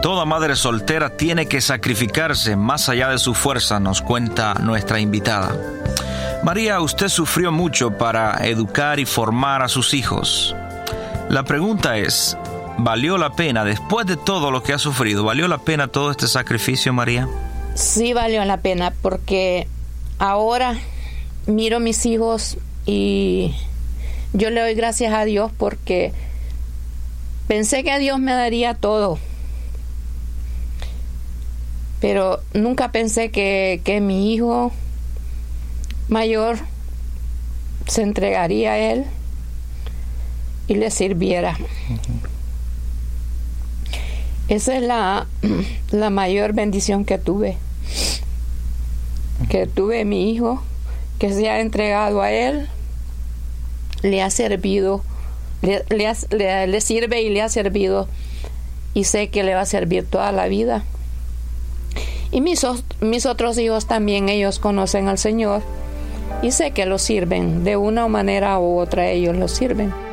Toda madre soltera tiene que sacrificarse más allá de su fuerza, nos cuenta nuestra invitada. María, usted sufrió mucho para educar y formar a sus hijos. La pregunta es, ¿valió la pena, después de todo lo que ha sufrido, valió la pena todo este sacrificio, María? Sí valió la pena, porque ahora miro a mis hijos y yo le doy gracias a Dios, porque pensé que Dios me daría todo, pero nunca pensé que mi hijo mayor se entregaría a Él y le sirviera. Esa es la mayor bendición que tuve mi hijo, que se ha entregado a Él, le ha servido, le sirve y le ha servido, y sé que le va a servir toda la vida. Y mis otros hijos también, ellos conocen al Señor y sé que lo sirven, de una manera u otra ellos lo sirven.